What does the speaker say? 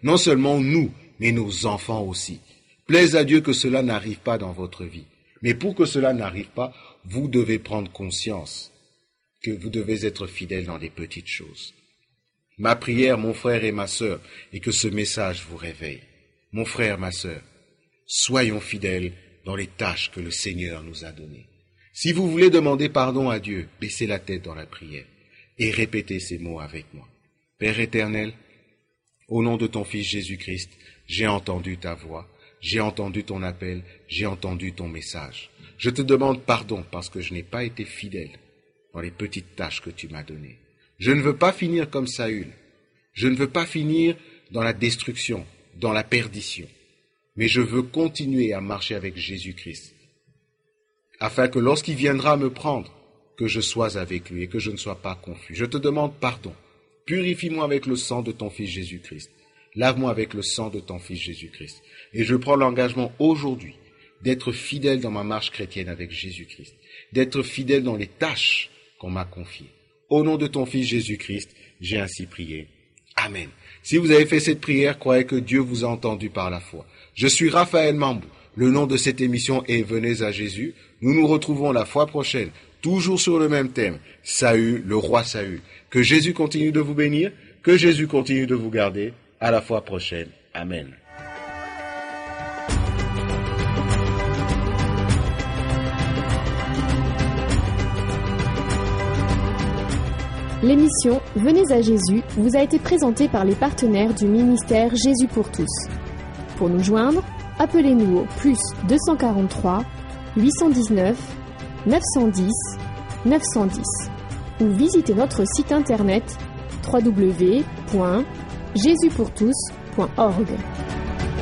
Non seulement nous, mais nos enfants aussi. Plaise à Dieu que cela n'arrive pas dans votre vie. Mais pour que cela n'arrive pas, vous devez prendre conscience que vous devez être fidèle dans les petites choses. Ma prière, mon frère et ma sœur, est que ce message vous réveille. Mon frère, ma sœur, soyons fidèles dans les tâches que le Seigneur nous a données. Si vous voulez demander pardon à Dieu, baissez la tête dans la prière et répétez ces mots avec moi. Père éternel, au nom de ton Fils Jésus-Christ, j'ai entendu ta voix, j'ai entendu ton appel, j'ai entendu ton message. Je te demande pardon parce que je n'ai pas été fidèle dans les petites tâches que tu m'as données. Je ne veux pas finir comme Saül. Je ne veux pas finir dans la destruction, dans la perdition. Mais je veux continuer à marcher avec Jésus-Christ, afin que lorsqu'il viendra me prendre, que je sois avec lui et que je ne sois pas confus. Je te demande pardon. Purifie-moi avec le sang de ton Fils Jésus-Christ. Lave-moi avec le sang de ton Fils Jésus-Christ. Et je prends l'engagement aujourd'hui d'être fidèle dans ma marche chrétienne avec Jésus-Christ, d'être fidèle dans les tâches qu'on m'a confiées. Au nom de ton Fils Jésus-Christ, j'ai ainsi prié. Amen. Si vous avez fait cette prière, croyez que Dieu vous a entendu par la foi. Je suis Raphaël Mambou. Le nom de cette émission est Venez à Jésus. Nous nous retrouvons la fois prochaine, toujours sur le même thème, Saül, le roi Saül. Que Jésus continue de vous bénir, que Jésus continue de vous garder. À la fois prochaine. Amen. L'émission Venez à Jésus vous a été présentée par les partenaires du ministère Jésus pour tous. Pour nous joindre, appelez-nous au plus 243 819 910 910 ou visitez notre site internet www.jesuspourtous.org.